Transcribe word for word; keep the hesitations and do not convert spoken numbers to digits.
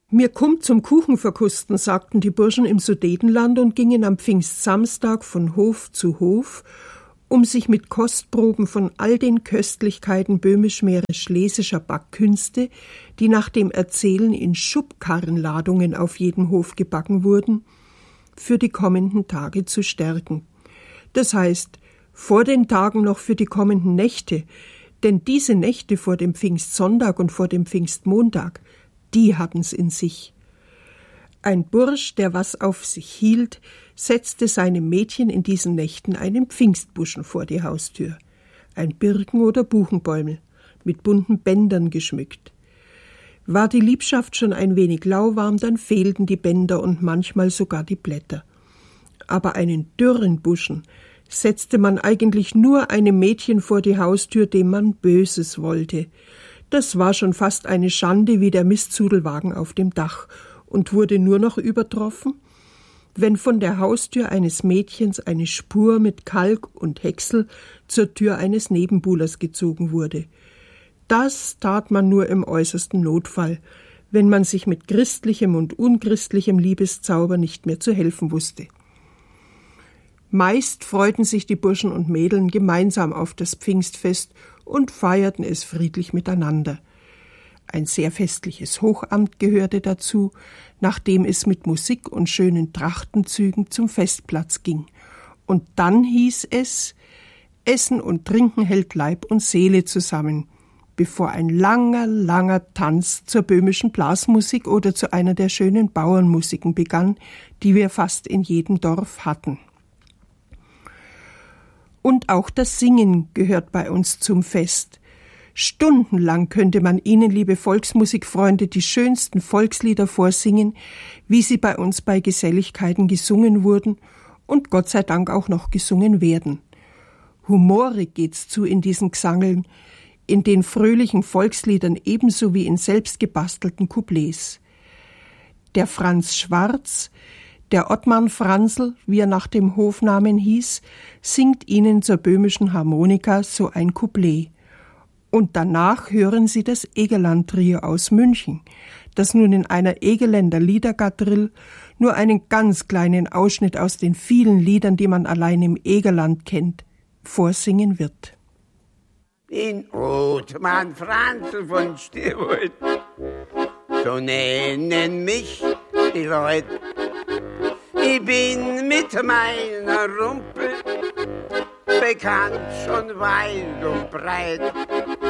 Mir kommt zum Kuchenverkusten, sagten die Burschen im Sudetenland und gingen am Pfingstsamstag von Hof zu Hof, um sich mit Kostproben von all den Köstlichkeiten böhmisch-mährisch-schlesischer Backkünste, die nach dem Erzählen in Schubkarrenladungen auf jedem Hof gebacken wurden, für die kommenden Tage zu stärken. Das heißt, vor den Tagen noch für die kommenden Nächte, denn diese Nächte vor dem Pfingstsonntag und vor dem Pfingstmontag, die hatten's in sich. Ein Bursch, der was auf sich hielt, setzte seinem Mädchen in diesen Nächten einen Pfingstbuschen vor die Haustür. Ein Birken- oder Buchenbäumel, mit bunten Bändern geschmückt. War die Liebschaft schon ein wenig lauwarm, dann fehlten die Bänder und manchmal sogar die Blätter. Aber einen dürren Buschen setzte man eigentlich nur einem Mädchen vor die Haustür, dem man Böses wollte. Das war schon fast eine Schande wie der Mistzudelwagen auf dem Dach und wurde nur noch übertroffen, wenn von der Haustür eines Mädchens eine Spur mit Kalk und Häcksel zur Tür eines Nebenbuhlers gezogen wurde. Das tat man nur im äußersten Notfall, wenn man sich mit christlichem und unchristlichem Liebeszauber nicht mehr zu helfen wusste. Meist freuten sich die Burschen und Mädeln gemeinsam auf das Pfingstfest und feierten es friedlich miteinander. Ein sehr festliches Hochamt gehörte dazu, nachdem es mit Musik und schönen Trachtenzügen zum Festplatz ging. Und dann hieß es, Essen und Trinken hält Leib und Seele zusammen, bevor ein langer, langer Tanz zur böhmischen Blasmusik oder zu einer der schönen Bauernmusiken begann, die wir fast in jedem Dorf hatten. Und auch das Singen gehört bei uns zum Fest. Stundenlang könnte man Ihnen, liebe Volksmusikfreunde, die schönsten Volkslieder vorsingen, wie sie bei uns bei Geselligkeiten gesungen wurden und Gott sei Dank auch noch gesungen werden. Humorig geht's zu in diesen Gsangeln, in den fröhlichen Volksliedern ebenso wie in selbstgebastelten Couplets. Der Franz Schwarz, der Ottmar Franzl, wie er nach dem Hofnamen hieß, singt Ihnen zur böhmischen Harmonika so ein Couplet. Und danach hören Sie das Egerland-Trio aus München, das nun in einer Egerländer Liedergadrill nur einen ganz kleinen Ausschnitt aus den vielen Liedern, die man allein im Egerland kennt, vorsingen wird. Den Ottmar Franzl von Stierwold, so nennen mich die Leute. Ich bin mit meiner Rumpel bekannt schon weit und breit.